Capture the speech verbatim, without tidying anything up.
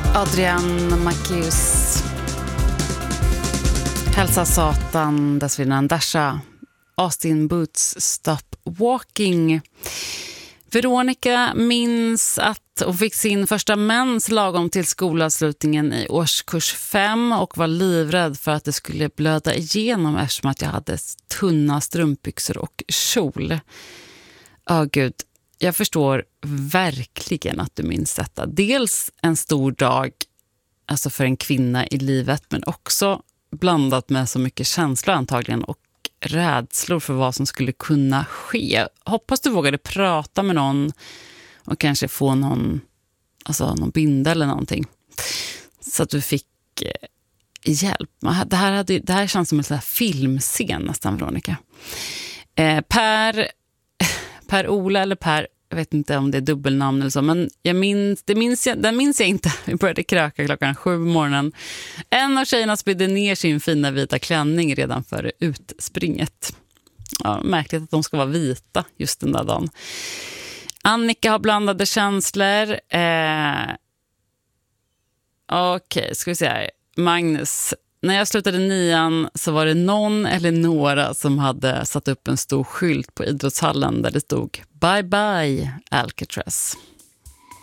Adrian Macchius. Hälsa Satan, dessförinnan Dasha. Austin Boots, Stop Walking. Veronica minns att hon fick sin första mens lagom till skolavslutningen i årskurs fem och var livrädd för att det skulle blöda igenom eftersom att jag hade tunna strumpbyxor och kjol. Ja, gud. Jag förstår verkligen att du minns detta. Dels en stor dag, alltså för en kvinna i livet, men också blandat med så mycket känslor antagligen och rädslor för vad som skulle kunna ske. Hoppas du vågade prata med någon och kanske få någon, alltså någon binda eller någonting. Så att du fick eh, hjälp. Det här, hade, det här känns som en sån här filmscen nästan, Veronica. Eh, Per... Per-Ola eller Per, jag vet inte om det är dubbelnamn eller så, men jag minns, det minns jag, den minns jag inte. Vi började kröka klockan sju på morgonen. En av tjejerna spydde ner sin fina vita klänning redan före utspringet. Ja, märkligt att de ska vara vita just den där dagen. Annika har blandade känslor. Eh, Okej, okay, ska vi se här. Magnus, när jag slutade nian så var det någon eller några som hade satt upp en stor skylt på idrottshallen där det stod Bye bye Alcatraz.